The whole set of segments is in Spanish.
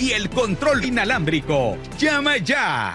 y el control inalámbrico. ¡Llama ya!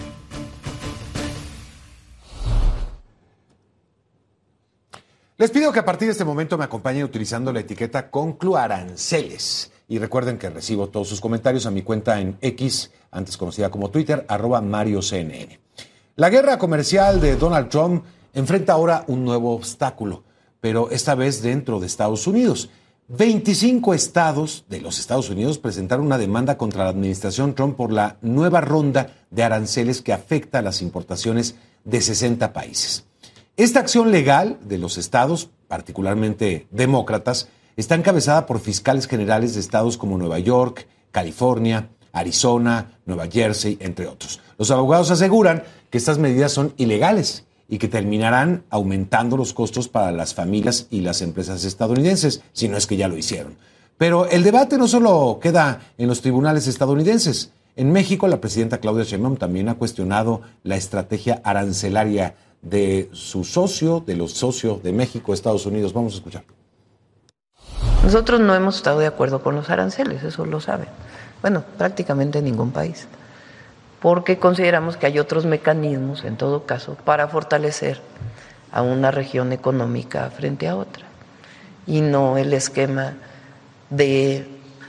Les pido que a partir de este momento me acompañen utilizando la etiqueta Concluaranceles. Y recuerden que recibo todos sus comentarios a mi cuenta en X, antes conocida como Twitter, @MarioCNN. La guerra comercial de Donald Trump enfrenta ahora un nuevo obstáculo, pero esta vez dentro de Estados Unidos. 25 estados de los Estados Unidos presentaron una demanda contra la administración Trump por la nueva ronda de aranceles que afecta a las importaciones de 60 países. Esta acción legal de los estados, particularmente demócratas, está encabezada por fiscales generales de estados como Nueva York, California, Arizona, Nueva Jersey, entre otros. Los abogados aseguran que estas medidas son ilegales y que terminarán aumentando los costos para las familias y las empresas estadounidenses, si no es que ya lo hicieron. Pero el debate no solo queda en los tribunales estadounidenses. En México, la presidenta Claudia Sheinbaum también ha cuestionado la estrategia arancelaria de su socio, de los socios de México, Estados Unidos. Vamos a escuchar. Nosotros no hemos estado de acuerdo con los aranceles, eso lo saben. Bueno, prácticamente ningún país, porque consideramos que hay otros mecanismos, en todo caso, para fortalecer a una región económica frente a otra, y no el esquema de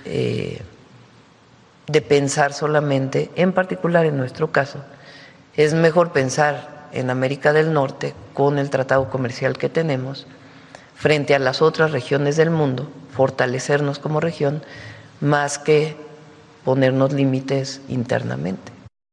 pensar solamente, en particular en nuestro caso, es mejor pensar en América del Norte con el tratado comercial que tenemos frente a las otras regiones del mundo, fortalecernos como región, más que ponernos límites internamente.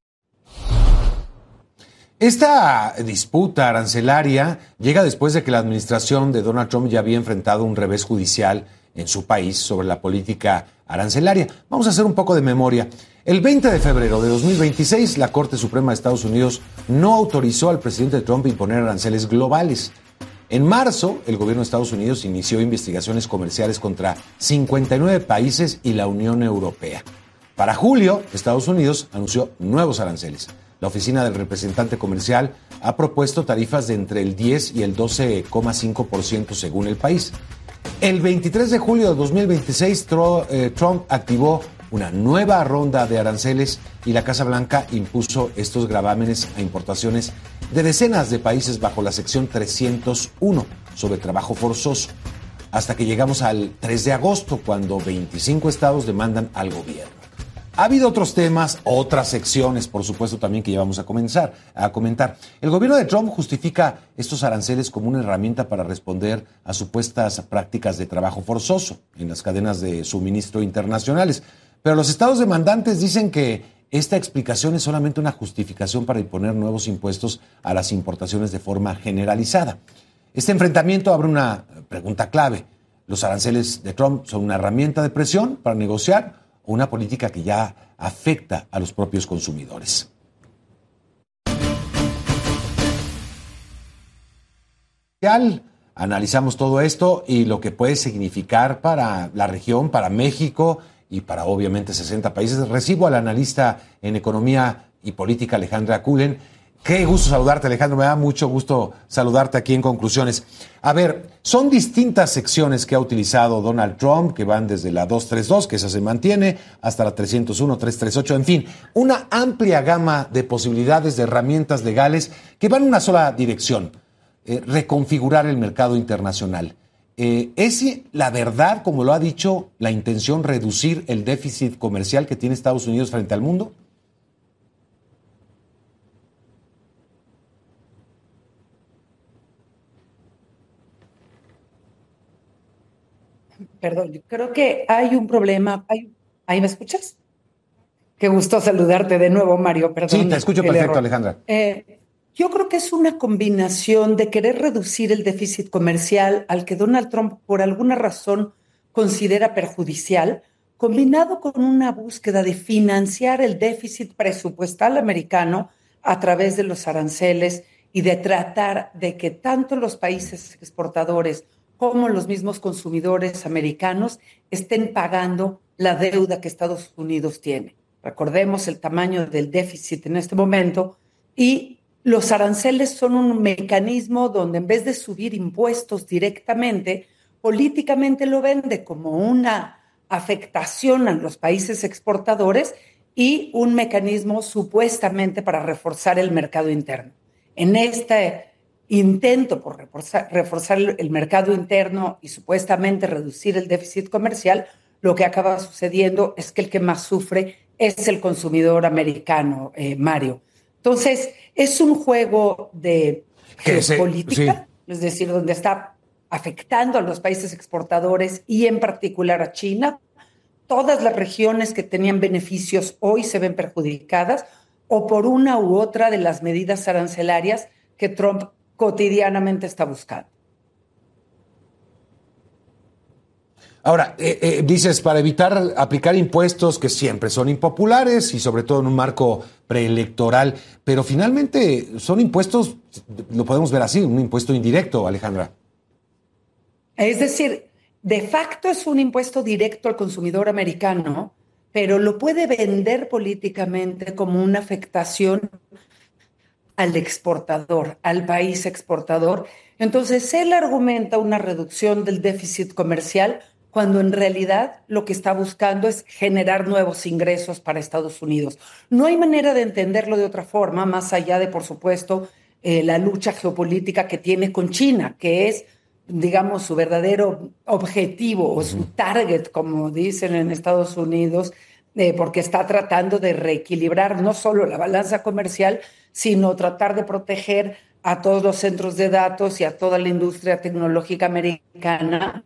Esta disputa arancelaria llega después de que la administración de Donald Trump ya había enfrentado un revés judicial en su país sobre la política arancelaria. Vamos a hacer un poco de memoria. El 20 de febrero de 2026, la Corte Suprema de Estados Unidos no autorizó al presidente Trump imponer aranceles globales. En marzo, el gobierno de Estados Unidos inició investigaciones comerciales contra 59 países y la Unión Europea. Para julio, Estados Unidos anunció nuevos aranceles. La oficina del representante comercial ha propuesto tarifas de entre el 10 y el 12,5% según el país. El 23 de julio de 2026, Trump activó una nueva ronda de aranceles y la Casa Blanca impuso estos gravámenes a importaciones de decenas de países bajo la sección 301 sobre trabajo forzoso, hasta que llegamos al 3 de agosto, cuando 25 estados demandan al gobierno. Ha habido otros temas, otras secciones, por supuesto, también que ya vamos a comentar. El gobierno de Trump justifica estos aranceles como una herramienta para responder a supuestas prácticas de trabajo forzoso en las cadenas de suministro internacionales. Pero los estados demandantes dicen que esta explicación es solamente una justificación para imponer nuevos impuestos a las importaciones de forma generalizada. Este enfrentamiento abre una pregunta clave. ¿Los aranceles de Trump son una herramienta de presión para negociar o una política que ya afecta a los propios consumidores? Analizamos todo esto y lo que puede significar para la región, para México y para obviamente 60 países. Recibo al analista en economía y política Alejandra Kulen. Qué gusto saludarte, Alejandro. Me da mucho gusto saludarte aquí en Conclusiones. A ver, son distintas secciones que ha utilizado Donald Trump, que van desde la 232, que esa se mantiene, hasta la 301, 338, en fin, una amplia gama de posibilidades, de herramientas legales que van en una sola dirección, reconfigurar el mercado internacional. ¿Es la verdad, como lo ha dicho, la intención reducir el déficit comercial que tiene Estados Unidos frente al mundo? Perdón, yo creo que hay un problema. ¿Ahí me escuchas? Qué gusto saludarte de nuevo, Mario. Perdón. Sí, te escucho perfecto, Alejandra. Yo creo que es una combinación de querer reducir el déficit comercial al que Donald Trump, por alguna razón, considera perjudicial, combinado con una búsqueda de financiar el déficit presupuestal americano a través de los aranceles y de tratar de que tanto los países exportadores como los mismos consumidores americanos estén pagando la deuda que Estados Unidos tiene. Recordemos el tamaño del déficit en este momento, y los aranceles son un mecanismo donde, en vez de subir impuestos directamente, políticamente lo vende como una afectación a los países exportadores y un mecanismo supuestamente para reforzar el mercado interno. En este intento por reforzar el mercado interno y supuestamente reducir el déficit comercial, lo que acaba sucediendo es que el que más sufre es el consumidor americano, Mario. Entonces, es un juego de geopolítica, sí, es decir, donde está afectando a los países exportadores y en particular a China. Todas las regiones que tenían beneficios hoy se ven perjudicadas o por una u otra de las medidas arancelarias que Trump cotidianamente está buscando. Ahora, dices, para evitar aplicar impuestos que siempre son impopulares y sobre todo en un marco preelectoral, pero finalmente son impuestos, lo podemos ver así, un impuesto indirecto, Alejandra. Es decir, de facto es un impuesto directo al consumidor americano, pero lo puede vender políticamente como una afectación al exportador, al país exportador. Entonces, él argumenta una reducción del déficit comercial cuando en realidad lo que está buscando es generar nuevos ingresos para Estados Unidos. No hay manera de entenderlo de otra forma, más allá de, por supuesto, la lucha geopolítica que tiene con China, que es, digamos, su verdadero objetivo o su target, como dicen en Estados Unidos, porque está tratando de reequilibrar no solo la balanza comercial, sino tratar de proteger a todos los centros de datos y a toda la industria tecnológica americana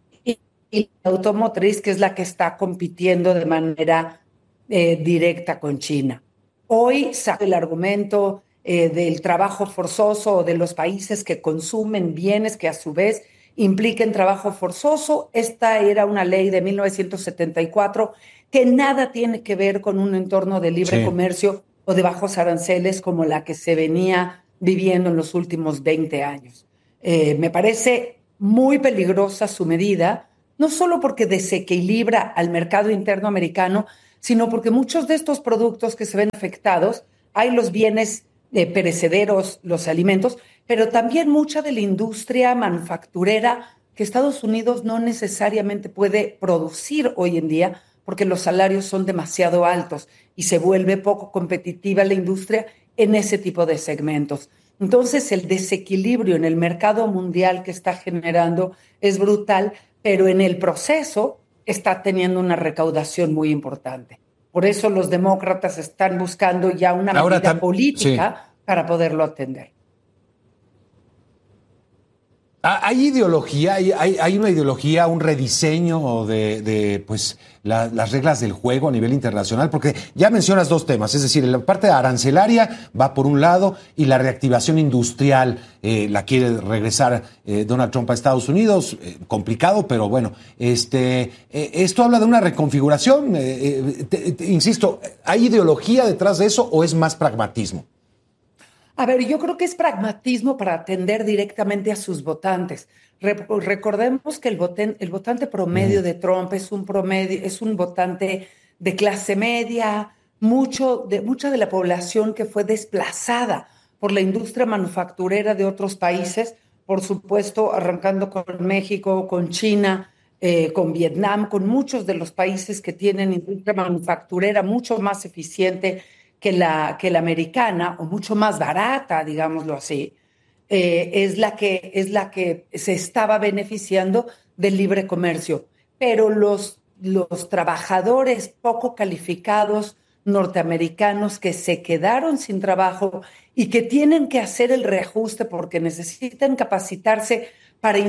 y la automotriz, que es la que está compitiendo de manera directa con China. Hoy sale el argumento del trabajo forzoso o de los países que consumen bienes que a su vez impliquen trabajo forzoso. Esta era una ley de 1974 que nada tiene que ver con un entorno de libre comercio o de bajos aranceles como la que se venía viviendo en los últimos 20 años. Me parece muy peligrosa su medida, no solo porque desequilibra al mercado interno americano, sino porque muchos de estos productos que se ven afectados, hay los bienes perecederos, los alimentos, pero también mucha de la industria manufacturera que Estados Unidos no necesariamente puede producir hoy en día porque los salarios son demasiado altos y se vuelve poco competitiva la industria en ese tipo de segmentos. Entonces, el desequilibrio en el mercado mundial que está generando es brutal, pero en el proceso está teniendo una recaudación muy importante. Por eso los demócratas están buscando ya una medida política para poderlo atender. ¿Hay ideología, hay una ideología, un rediseño de pues, las reglas del juego a nivel internacional? Porque ya mencionas dos temas, es decir, la parte arancelaria va por un lado y la reactivación industrial la quiere regresar Donald Trump a Estados Unidos, complicado, pero bueno, esto habla de una reconfiguración, insisto, ¿hay ideología detrás de eso o es más pragmatismo? A ver, yo creo que es pragmatismo para atender directamente a sus votantes. Recordemos que el votante promedio de Trump es un votante de clase media, mucha de la población que fue desplazada por la industria manufacturera de otros países, por supuesto, arrancando con México, con China, con Vietnam, con muchos de los países que tienen industria manufacturera mucho más eficiente que la americana, o mucho más barata, digámoslo así, es la que se estaba beneficiando del libre comercio. Pero los trabajadores poco calificados norteamericanos que se quedaron sin trabajo y que tienen que hacer el reajuste porque necesitan capacitarse para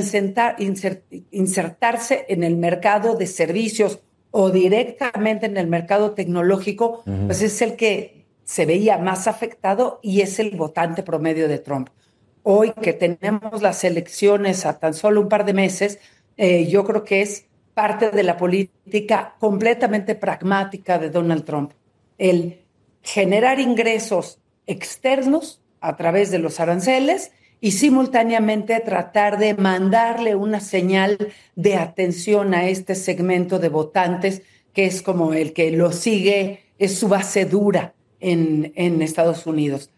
insertarse en el mercado de servicios o directamente en el mercado tecnológico, pues es el que se veía más afectado y es el votante promedio de Trump. Hoy que tenemos las elecciones a tan solo un par de meses, yo creo que es parte de la política completamente pragmática de Donald Trump. El generar ingresos externos a través de los aranceles y simultáneamente tratar de mandarle una señal de atención a este segmento de votantes que es como el que lo sigue, es su base dura en Estados Unidos.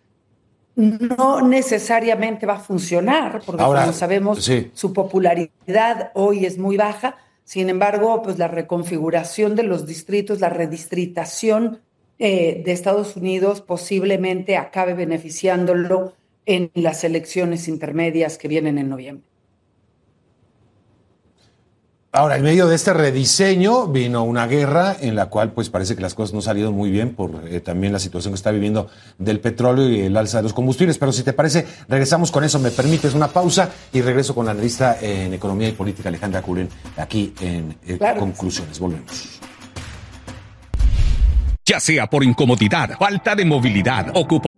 No necesariamente va a funcionar, porque ahora, como sabemos, su popularidad hoy es muy baja. Sin embargo, pues la reconfiguración de los distritos, la redistritación de Estados Unidos posiblemente acabe beneficiándolo en las elecciones intermedias que vienen en noviembre. Ahora, en medio de este rediseño vino una guerra en la cual pues parece que las cosas no salieron muy bien por también la situación que está viviendo del petróleo y el alza de los combustibles. Pero si te parece, regresamos con eso. Me permites una pausa y regreso con la analista en economía y política Alejandra Kuren aquí en Conclusiones. Volvemos. Ya sea por incomodidad, falta de movilidad, ocupación